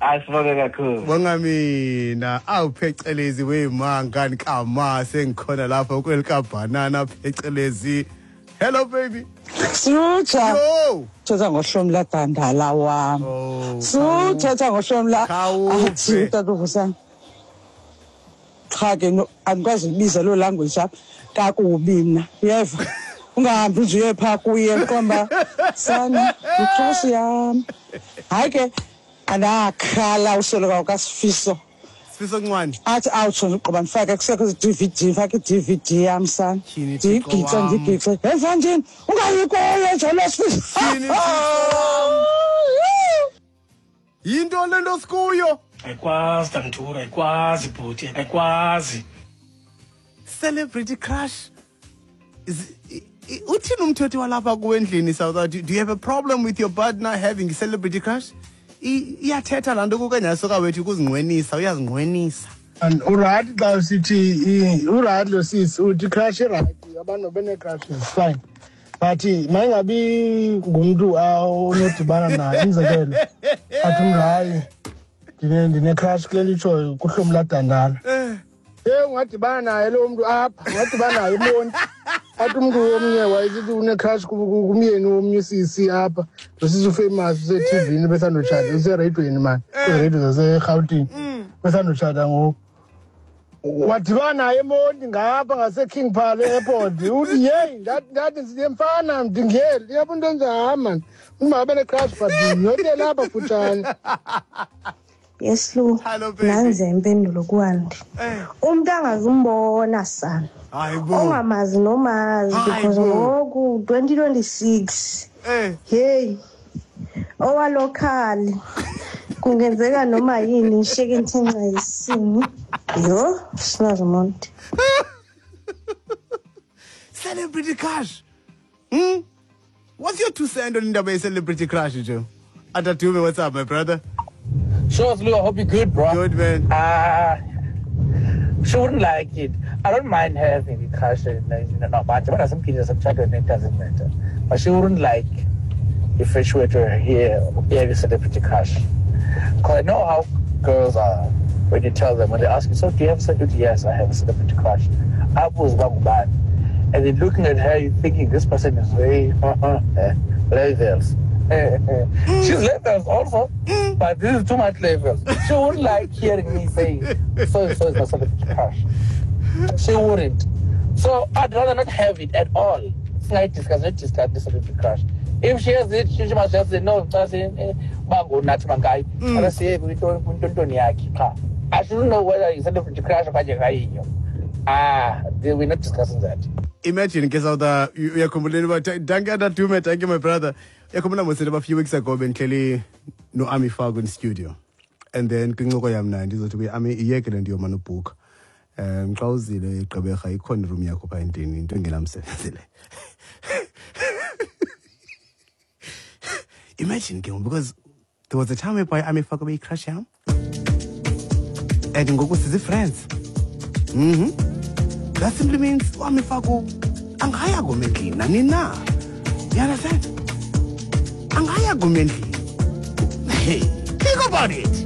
Asibonge kakhulu. Bonga mina awuphecelezi wemangani kama sengikhona lapha kwelika banana phecelezi. Hello baby. Sucha. Yo. Thetha ngohlomla dandala wami. Oh. Suthetha ngohlomla. Khawuve. Tatuvusana. Cha ke angikwazi ukubiza lo language apha kakubi mina. Uyeva. Ungahambi nje uye pha kuye qomba sana ukhosi yami. Hayi ke andakhala usoloka ukaSifiso. Sifiso Ncwane. Athi awutsho uqoba mfake kusekho DVD mfake DVD yami sana. Ndigitse. Evanjini ungayikoyo nje lo Sifiso. Yinto lento sikuyo. Ayikwazi Dantura, ayikwazi bhuti, ayikwazi. Celebrity crush. Uthini umthetho walapha kuwendlini South? Do you have a problem with your partner having a celebrity crush? Iyathetha lanto kukanyasoka wethu ukuzinqwenisa, uyazinqwenisa. And uright xa sithi uright lo sis uthi crush right abantu bene crush is fine. But mayingabi ngumuntu onodibana naye umzekelo. Athi umhayi ndine crush kule litsho kuhlomla dandala. Ungadibana naye lo muntu apha, ungadibana naye umonti. Athi umuntu omnye wayesithi une crush kumyeni omnye sisi apha. Lo sisi famous se-TV besandotshata useradweni man. Kwiredio zase-Gauteng. Besandotshata ngoku. Wadibana naye emonti ngapha ngase-King Power Airport. Uthi yeyi ndathi ndiyemfana ndingeli. Yabo into enjalo man. Uma abe ne-crush but yote lapha futshane. Yes Lu, nanze impendulo kuwandi. Umuntu angazumbona sana. Ongamazi nomazi because ngoku 2026. Hey. Owalocal. Kungenzeka noma yini sheke inthenqa yisini. Yo, sinazo umuntu. Celebrity crush. What's your 2 cents on indaba celebrity crush, Joe? Atatume, what's up, my brother? Sure, Lou, I hope you're good, bro. Good, man. She wouldn't like it. I don't mind having a crush, but some kids, some children, it doesn't matter. But she wouldn't like if she were to hear a celebrity crush. Because I know how girls are when you tell them, when they ask you, so do you have a celebrity? Yes, I have a celebrity crush. I was bad. And then looking at her, you're thinking this person is very levels. She's levels also, but this is too much levels. She wouldn't like hearing me saying, so is my celebrity crush. She wouldn't. So I'd rather not have it at all. It's not discuss the celebrity crush. If she has it, she must just say, no, I shouldn't know whether it's a celebrity crush or we're not discussing that. Imagine, guess how you're complaining about. Thank you, my brother. You're coming up with it about a few weeks ago, Ben Kelly, no Army Fargo in studio. And then, Kingo Yam 90s, to be Army Yek and your man book. Closely, the Kabeha, you couldn't room Yakopa and Tin, Tungilam said. Imagine, because there was a time where Army Fargo be crash him. And go with his friends. That simply means Army Fargo, Angaya go mentally, Nanina. You understand? Angaya go mentally. Hey, think about it.